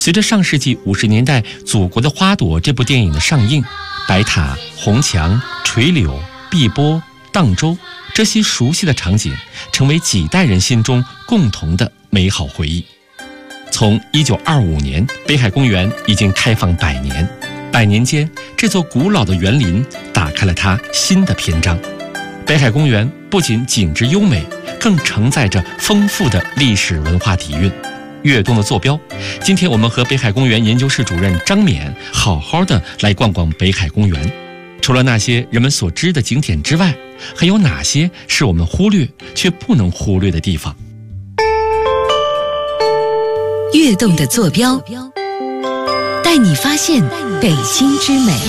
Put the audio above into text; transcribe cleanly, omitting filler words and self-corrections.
随着上世纪50年代《祖国的花朵》这部电影的上映，白塔、红墙、垂柳、碧波、荡舟这些熟悉的场景成为几代人心中共同的美好回忆。从1925年，北海公园已经开放100年，100年间，这座古老的园林打开了它新的篇章。北海公园不仅景致优美，更承载着丰富的历史文化底蕴。跃动的坐标，今天我们和北海公园研究室主任张冕好好的来逛逛北海公园。除了那些人们所知的景点之外，还有哪些是我们忽略却不能忽略的地方？ 跃动的坐标，带你发现北京之美。